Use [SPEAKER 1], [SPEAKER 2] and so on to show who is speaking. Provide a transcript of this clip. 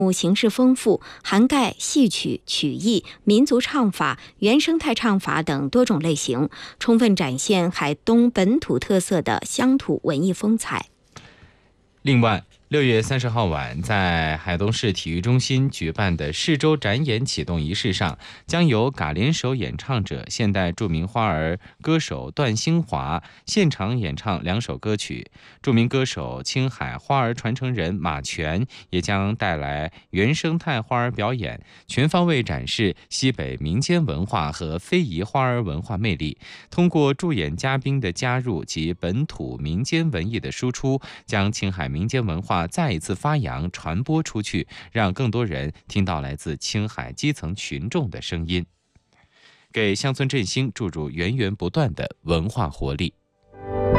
[SPEAKER 1] 形式丰富，涵盖戏曲、曲艺、民族唱法、原生态唱法等多种类型，充分展现海东本土特色的乡土文艺风采。
[SPEAKER 2] 另外，6月30号晚，在海东市体育中心举办的市州展演启动仪式上，将由嘎联手演唱者、现代著名花儿歌手段兴华现场演唱2首歌曲。著名歌手青海花儿传承人马全也将带来原生态花儿表演，全方位展示西北民间文化和非遗花儿文化魅力。通过助演嘉宾的加入及本土民间文艺的输出，将青海民间文化再一次发扬传播出去，让更多人听到来自青海基层群众的声音，给乡村振兴注入源源不断的文化活力。